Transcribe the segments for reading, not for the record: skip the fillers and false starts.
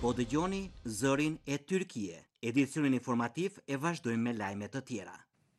Po dëgjoni zërin e Tyrkie. Edicionin informativ e vazhdojmë me lajme të tjera.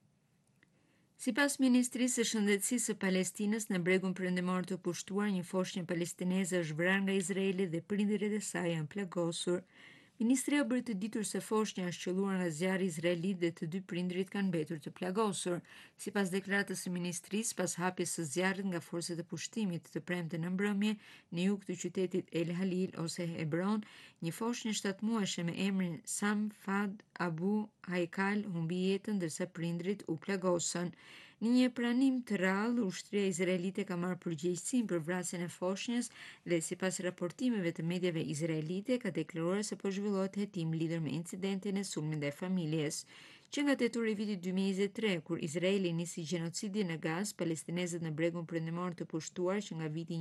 Sipas Ministrisë së Shëndetësisë së Palestinës, në bregun perëndimor të pushtuar, një foshnjë palestineze është vrarë nga Izraeli dhe prindërit e saj janë plagosur. Ministria bëri të ditur se foshnja është qelluar nga zjarri izraelit dhe të dy prindrit kanë mbetur të plagosur. Sipas deklaratës së ministrisë, pas hapjes së zjarrit nga forcat e pushtimit të premten në mbrëmje në jug të qytetit El Halil ose Hebron, një foshnjë 7 muajshe me emrin Sam Fad Abu Haikal humbi jetën ndërsa prindrit u plagosën. Në një pranim të rrallë, ushtria izraelite ka marrë përgjegjësinë për vrasjen e foshnjës dhe sipas raportimeve të mediave izraelite ka deklaruar se po zhvillohet hetim lidhur me incidentin e sulmit ndaj familjes. Që nga tetori i vitit 2023, kur Izraeli nisi gjenocidin në Gaz, palestinezët në bregun perëndimor të pushtuar që nga viti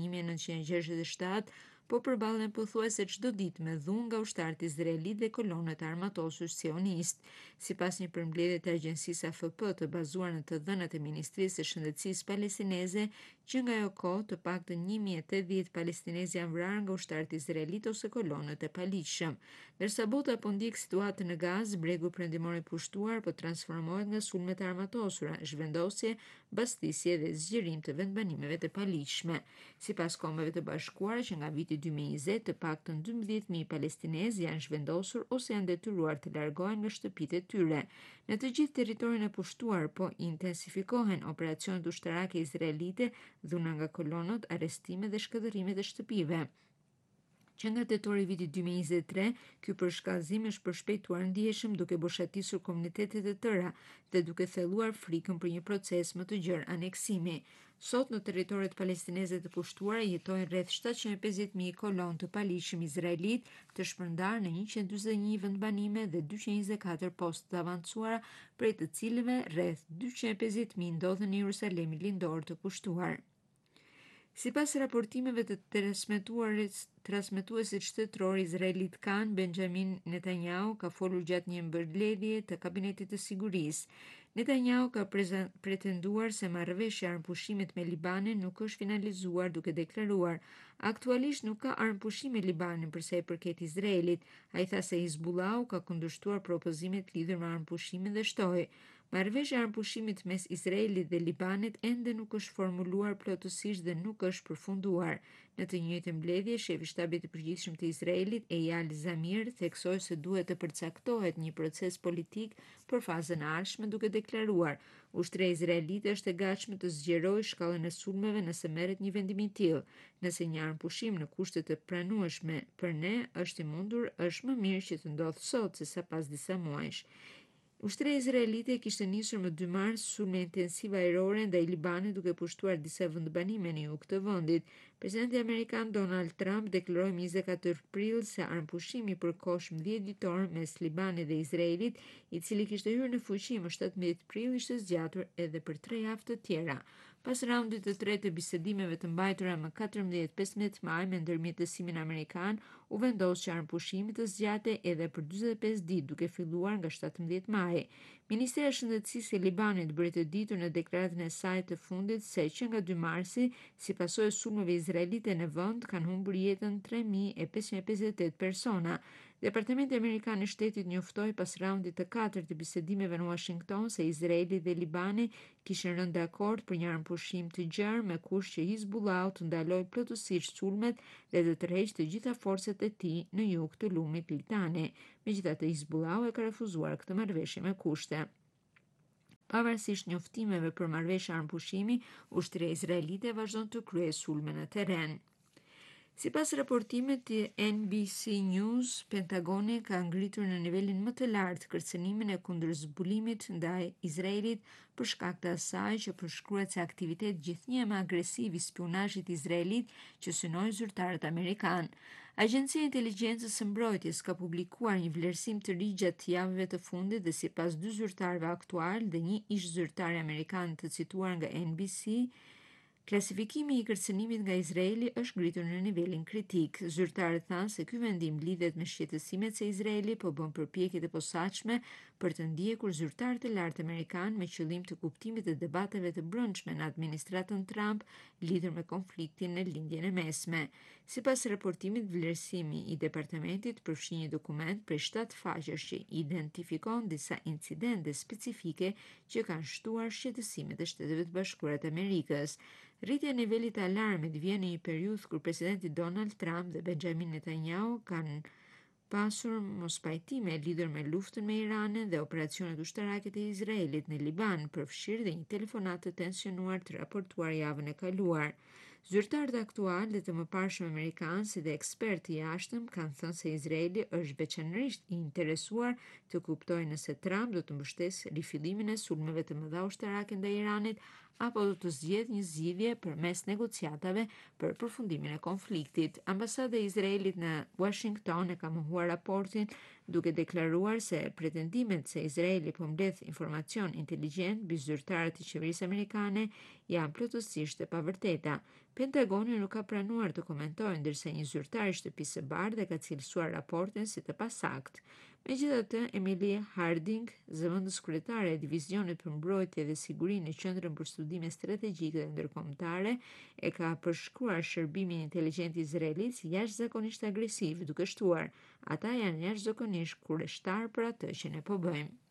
1967 po përballen pothuajse çdo ditë me dhunë nga ushtarët izraelit dhe kolonët armatosur sionist. Sipas një përmbledhje të agjencisë AFP të bazuar në të dhënat e Ministrisë së Shëndetësisë palestineze, që nga ajo kohë të paktën 1080 palestinezë janë vrarë nga ushtarët izraelit ose kolonët e paligjshëm. Ndërsa bota po ndjek situatën në Gaz, bregu perëndimor i pushtuar po transformohet nga sulmet e armatosura, zhvendosje, bastisje dhe zgjerim të vendbanimeve të paligjshme. Sipas Kombeve të Bashkuara, që nga viti 2020 të paktën 12.000 palestinezë janë zhvendosur ose janë detyruar të largohen nga shtëpitë e tyre. Në të gjithë territorin e pushtuar po intensifikohen operacionet ushtarake izraelite, dhuna nga kolonët, arrestime dhe shkëdërrimet e shtëpive. Që nga tetori i vitit 2023, ky përshkallëzim është përshpejtuar ndjeshëm duke boshatisur komunitetet e tëra dhe duke thelluar frikën për një proces më të gjerë aneksimi. Sot në territoret palestineze të pushtuara jetojnë rreth 750.000 kolonë të paligjshëm izraelit të shpërndarë në 141 vendbanime dhe 224 poste të avancuara, prej të cilëve rreth 250.000 ndodhen në Jerusalemin lindor të pushtuar. Sipas raportimeve të transmetuesit shtetëror izraelit Kan, Benjamin Netanyahu ka folur gjatë një mbërmbledhje të kabinetit të sigurisë. Netanyahu ka pretenduar se marrëveshja e armëpushimit me Libanin nuk është finalizuar, duke deklaruar: "Aktualisht nuk ka armëpushim me Libanin për sa i përket Izraelit." Ai tha se Hizbullahu ka kundërshtuar propozimet lidhur me armëpushimin dhe shtoi: "Marrëveshja e armëpushimit mes Izraelit dhe Libanit ende nuk është formuluar plotësisht dhe nuk është përfunduar." Në të njëjtën mbledhje, shefi i shtabit të përgjithshëm të Izraelit, Eyal Zamir, theksoi se duhet të përcaktohet një proces politik për fazën e ardhshme, duke deklaruar: "Ushtria izraelite është e gatshme të zgjerojë shkallën e sulmeve nëse merret një vendim i tillë. Nëse një armëpushim në kushte të pranueshme për ne është i mundur, është më mirë që të ndodhë sot sesa pas disa muajsh." Ushtria izraelite kishte nisur më 2 mars sulme intensive ajrore ndaj Libanit duke pushtuar disa vendbanime në jug të vendit. Presidenti amerikan Donald Trump deklaroi 24 prill se armëpushimi i përkohshëm 10 ditor mes Libanit dhe Izraelit, i cili kishte hyrë në fuqi më 17 prill, ishte zgjatur edhe për 3 javë të tjera. Pas raundit të tretë të bisedimeve të mbajtura më 14-15 maj me ndërmjetësimin amerikan, u vendos që armëpushimi të zgjatej edhe për 45 ditë, duke filluar nga 17 maj. Ministria e Shëndetësisë e Libanit bëri të ditur në deklaratën e saj të fundit se që nga 2 marsi, si pasojë e sulmeve izraelite në vend, kanë humbur jetën 3.558 persona. Departamenti Amerikan i Shtetit njoftoi pas raundit të 4 të bisedimeve në Washington se Izraeli dhe Libani kishin rënë dakord për një armëpushim të gjerë me kusht që Hizbullahu të ndalojë plotësisht sulmet dhe të tërheqë të gjitha forcat e tij në jug të lumit Litani. Megjithatë, Hizbullahu e ka refuzuar këtë marrëveshje me kushte. Pavarësisht njoftimeve për marrëveshje armëpushimi, ushtria izraelite vazhdon të kryejë sulme në terren. Sipas raportimit të NBC News, Pentagoni ka ngritur në nivelin më të lartë kërcënimin e kundër zbulimit ndaj Izraelit për shkak të asaj që përshkruhet se aktivitet gjithnjëmë agresiv i spionazhit izraelit që synoi zyrtarët amerikan. Agjencia e Inteligjencës së Mbrojtjes ka publikuar një vlerësim të ri gjatë javëve të fundit dhe sipas 2 zyrtarëve aktual dhe një ish zyrtar amerikan të cituar nga NBC, Klasifikimi i kërcënimit nga Izraeli është ngritur në nivelin kritik. Zyrtarët thanë se ky vendim lidhet me shqetësimet se Izraeli po bën përpjekje të posaçme për të ndjekur zyrtarët e lartë amerikan me qëllim të kuptimit të debateve të brendshme në administratën Trump lidhur me konfliktin në lindjen e mesme. Sipas raportimit, vlerësimi i departamentit përfshin një dokument prej 7 faqesh që identifikon disa incidente specifike që kanë shtuar shqetësimet e Shteteve të Bashkuara të Amerikës. Rritja e nivelit të alarmit vjen në një periudhë kur presidenti Donald Trump dhe Benjamin Netanyahu kanë pasur mospajtime lidhur me luftën me Iranin dhe operacionet ushtarake të Izraelit në Liban, përfshirë dhe një telefonat të tensionuar të raportuar javën e kaluar. Zyrtarët aktual dhe të mëparshëm amerikanë si dhe ekspertë i jashtëm kanë thënë se Izraeli është veçanërisht i interesuar të kuptojë nëse Trump do të mbështesë rifillimin e sulmeve të mëdha ushtarake ndaj Iranit apo do të zgjedhë një zgjidhje përmes negociatave për përfundimin e konfliktit. Ambasada e Izraelit në Washington e ka mohuar raportin duke deklaruar se pretendimet se Izraeli po mbledh informacion inteligjent mbi zyrtarët e qeverisë amerikane janë plotësisht e pavërteta. Pentagoni nuk ka pranuar të komentojë, ndërsa një zyrtar i Shtëpisë së Bardhë ka cilësuar raportin si të pasakt. Megjithatë, Emily Harding, zëvendës kryetare e Divizionit për Mbrojtje dhe Siguri në Qendrën për Studime Strategjike dhe Ndërkombëtare, e ka përshkruar shërbimin inteligjent izraelit si jashtëzakonisht agresiv, duke shtuar: "Ata janë jashtëzakonisht kurreshtar për atë që ne po bëjmë."